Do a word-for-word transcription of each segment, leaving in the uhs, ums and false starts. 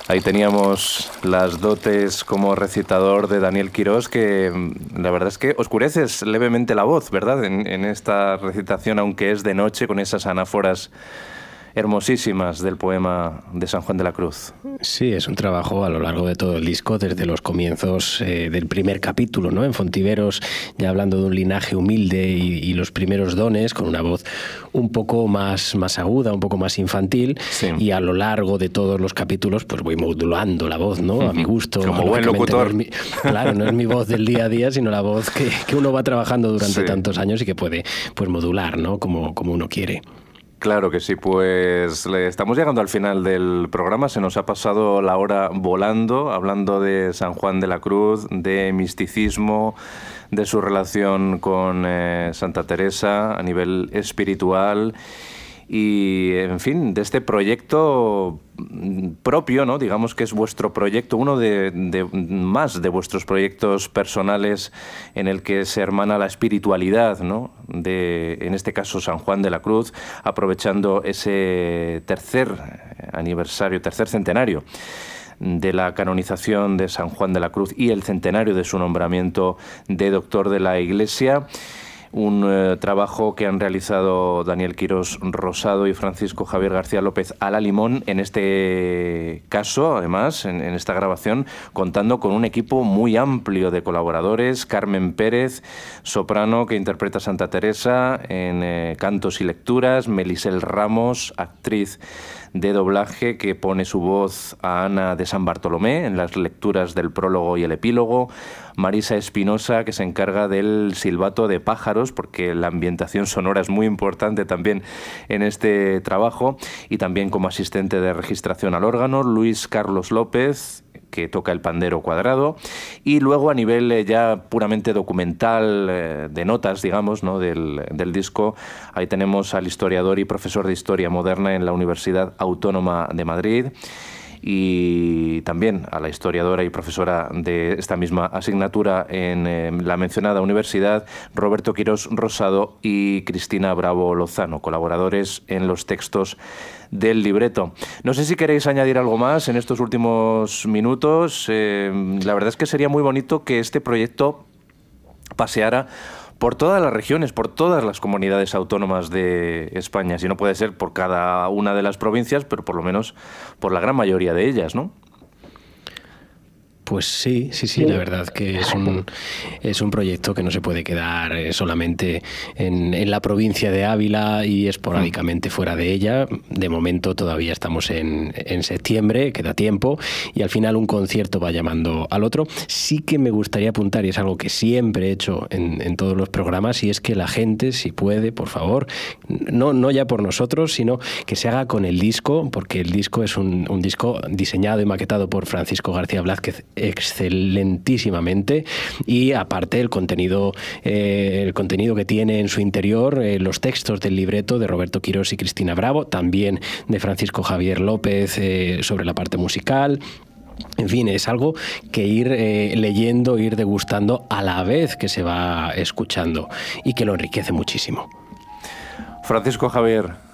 Ahí teníamos las dotes como recitador de Daniel Quirós, que la verdad es que oscureces levemente la voz, ¿verdad? En, en esta recitación, aunque es de noche, con esas anáforas hermosísimas del poema de San Juan de la Cruz. Sí, es un trabajo a lo largo de todo el disco, desde los comienzos eh, del primer capítulo, ¿no? En Fontiveros, ya hablando de un linaje humilde y, y los primeros dones, con una voz un poco más, más aguda, un poco más infantil, sí. Y a lo largo de todos los capítulos, pues voy modulando la voz, ¿no? A mi gusto. Como buen locutor. No es mi, claro, no es mi voz del día a día, sino la voz que, que uno va trabajando durante sí. tantos años y que puede pues modular, ¿no? Como, como uno quiere. Claro que sí, pues le estamos llegando al final del programa, se nos ha pasado la hora volando, hablando de San Juan de la Cruz, de misticismo, de su relación con eh, Santa Teresa a nivel espiritual y, en fin, de este proyecto propio, ¿no? Digamos que es vuestro proyecto, uno de, de más de vuestros proyectos personales en el que se hermana la espiritualidad, ¿no? De, en este caso, San Juan de la Cruz, aprovechando ese tercer aniversario, tercer centenario de la canonización de San Juan de la Cruz y el centenario de su nombramiento de doctor de la Iglesia. Un eh, trabajo que han realizado Daniel Quirós Rosado y Francisco Javier García López a la limón, en este caso, además, en, en esta grabación, contando con un equipo muy amplio de colaboradores. Carmen Pérez, soprano, que interpreta a Santa Teresa en eh, cantos y lecturas. Melisel Ramos, actriz de doblaje, que pone su voz a Ana de San Bartolomé en las lecturas del prólogo y el epílogo. Marisa Espinosa, que se encarga del silbato de pájaros, porque la ambientación sonora es muy importante también en este trabajo, y también como asistente de registración al órgano, Luis Carlos López, que toca el pandero cuadrado, y luego a nivel eh, ya puramente documental, eh, de notas, digamos, ¿no? del, del disco, ahí tenemos al historiador y profesor de Historia Moderna en la Universidad Autónoma de Madrid, y también a la historiadora y profesora de esta misma asignatura en eh, la mencionada universidad, Roberto Quirós Rosado y Cristina Bravo Lozano, colaboradores en los textos del libreto. No sé si queréis añadir algo más en estos últimos minutos. Eh, la verdad es que sería muy bonito que este proyecto paseara por todas las regiones, por todas las comunidades autónomas de España. Si no puede ser por cada una de las provincias, pero por lo menos por la gran mayoría de ellas, ¿no? Pues sí, sí, sí, la verdad que es un, es un proyecto que no se puede quedar solamente en, en la provincia de Ávila y esporádicamente fuera de ella. De momento todavía estamos en, en septiembre, queda tiempo, y al final un concierto va llamando al otro. Sí que me gustaría apuntar, y es algo que siempre he hecho en, en todos los programas, y es que la gente, si puede, por favor, no, no ya por nosotros, sino que se haga con el disco, porque el disco es un, un disco diseñado y maquetado por Francisco García Blázquez excelentísimamente, y aparte el contenido eh, el contenido que tiene en su interior, eh, los textos del libreto de Roberto Quirós y Cristina Bravo, también de Francisco Javier López eh, sobre la parte musical. En fin, es algo que ir eh, leyendo, ir degustando a la vez que se va escuchando, y que lo enriquece muchísimo. Francisco Javier.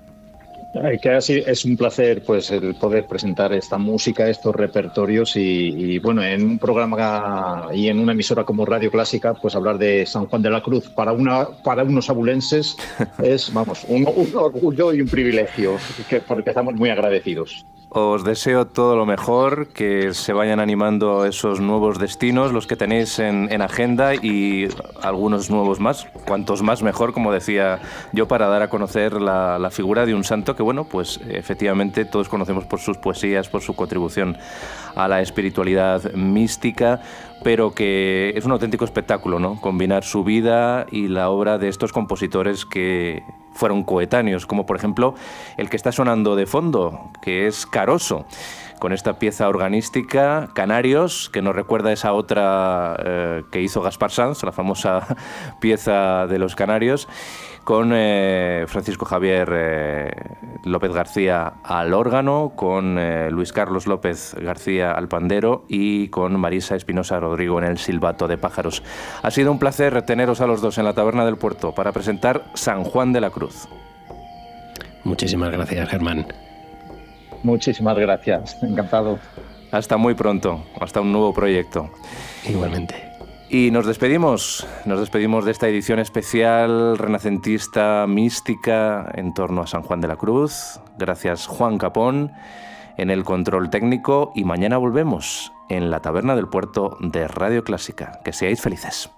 Que así es un placer, pues, el poder presentar esta música, estos repertorios, y, y bueno, en un programa y en una emisora como Radio Clásica, pues hablar de San Juan de la Cruz para una para unos abulenses es, vamos, un, un orgullo y un privilegio, que, porque estamos muy agradecidos. Os deseo todo lo mejor, que se vayan animando esos nuevos destinos, los que tenéis en, en agenda, y algunos nuevos más, cuantos más mejor, como decía yo, para dar a conocer la, la figura de un santo que, bueno, pues efectivamente todos conocemos por sus poesías, por su contribución a la espiritualidad mística, pero que es un auténtico espectáculo, ¿no? Combinar su vida y la obra de estos compositores que fueron coetáneos, como por ejemplo el que está sonando de fondo, que es Caroso, con esta pieza organística, Canarios, que nos recuerda esa otra eh, que hizo Gaspar Sanz, la famosa pieza de los Canarios, con eh, Francisco Javier eh, López García al órgano, con eh, Luis Carlos López García al pandero y con Marisa Espinosa Rodrigo en el silbato de pájaros. Ha sido un placer teneros a los dos en la Taberna del Puerto para presentar San Juan de la Cruz. Muchísimas gracias, Germán. Muchísimas gracias, encantado. Hasta muy pronto, hasta un nuevo proyecto. Igualmente. Y nos despedimos, nos despedimos de esta edición especial renacentista mística en torno a San Juan de la Cruz. Gracias, Juan Capón, en el control técnico, y mañana volvemos en la Taberna del Puerto de Radio Clásica. Que seáis felices.